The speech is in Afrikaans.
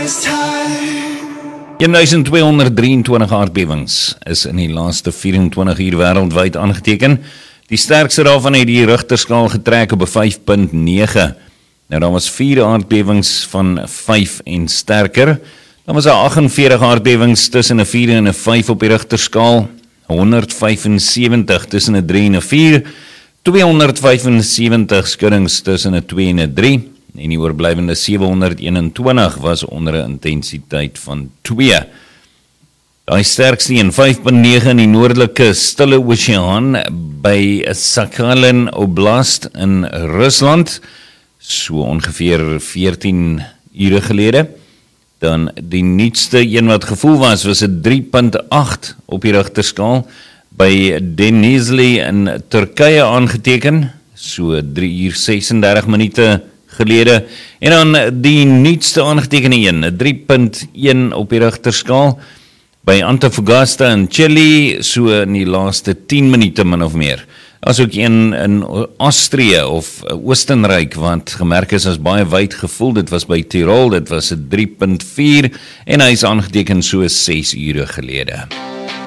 1223 aardbewings is in die laaste 24 uur wêreldwyd aangeteken. Die sterkste daarvan het die Richterskaal getrek op 'n 5.9. Nou daar was 4 aardbewings van 5 en sterker. Dan was daar 48 aardbewings tussen 'n 4 en 'n 5 op die Richterskaal, 175 tussen 'n 3 en 'n 4, 275 skuddings tussen 'n 2 en 'n 3. En die oorblywende 721 was onder 'n intensiteit van 2. Die sterkste een 5.9 in die noordelike Stille Oseaan by Sakhalin Oblast in Rusland, so ongeveer 14 ure gelede. Dan die nuutste een wat gevoel was 'n 3.8 op die Richterskaal by Denizli in Turkye aangeteken, so 3 uur 36 minute gelede. En dan die nuutste aangetekende een, 3.1 op die Richterskaal by Antofagasta in Chili, so in die laaste 10 minute min of meer. As ook een in Austrië of Oostenryk, wat gemerk is as baie wyd gevoel, dit was by Tirol, dit was 'n 3.4 en hy is aangeteken so 6 ure gelede.